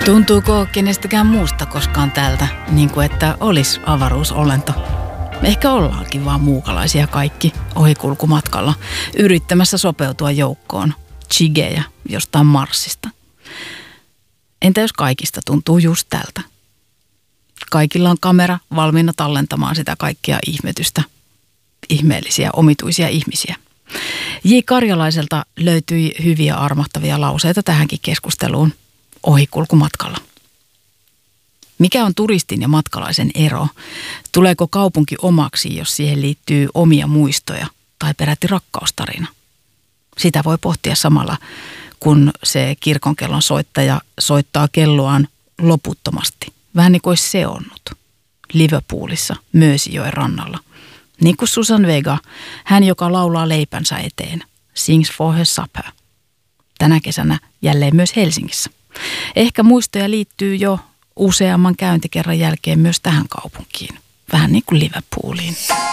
Tuntuuko kenestäkään muusta koskaan tältä, niin kuin että olisi avaruusolento? Ehkä ollaankin vaan muukalaisia kaikki ohikulkumatkalla, yrittämässä sopeutua joukkoon, chigejä jostain Marsista. Entä jos kaikista tuntuu just tältä? Kaikilla on kamera valmiina tallentamaan sitä kaikkea ihmetystä, ihmeellisiä, omituisia ihmisiä. J. Karjalaiselta löytyi hyviä armahtavia lauseita tähänkin keskusteluun ohikulkumatkalla. Mikä on turistin ja matkalaisen ero? Tuleeko kaupunki omaksi, jos siihen liittyy omia muistoja tai peräti rakkaustarina? Sitä voi pohtia samalla, kun se kirkonkellon soittaja soittaa kelloaan loputtomasti. Vähän niin kuin olisi seonnut Liverpoolissa Merseyjoen rannalla. Niin kuin Susan Vega, hän joka laulaa leipänsä eteen, sings for her supper. Tänä kesänä jälleen myös Helsingissä. Ehkä muistoja liittyy jo useamman käyntikerran jälkeen myös tähän kaupunkiin. Vähän niin kuin Liverpooliin.